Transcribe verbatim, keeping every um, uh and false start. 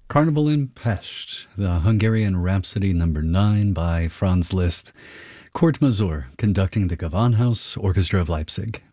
Carnival in Pest, the Hungarian Rhapsody number nine by Franz Liszt. Kurt Masur conducting the Gewandhaus Orchestra of Leipzig.